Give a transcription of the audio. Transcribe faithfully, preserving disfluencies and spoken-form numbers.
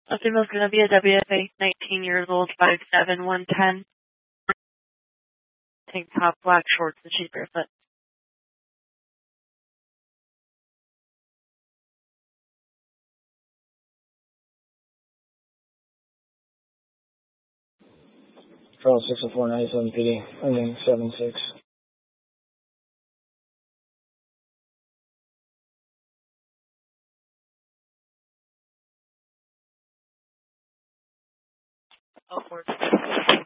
A female's going to be a W F A, nineteen years old, five seven, one ten. Tank top, black shorts, and she's barefoot. Charles six oh four ninety-seven P D, ending seven six. Oh, four.